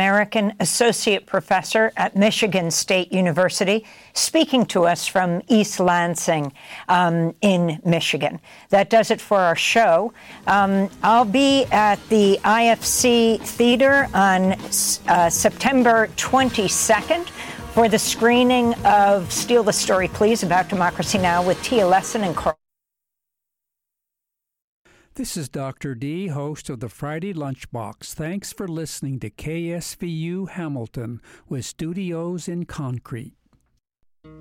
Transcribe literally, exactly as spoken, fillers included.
American Associate Professor at Michigan State University, speaking to us from East Lansing um, in Michigan. That does it for our show. Um, I'll be at the I F C Theater on uh, September twenty-second for the screening of Steal the Story, Please, about Democracy Now! With Tia Lessin and Carl. This is Doctor D, host of the Friday Lunchbox. Thanks for listening to K S V U Hamilton with studios in Concrete.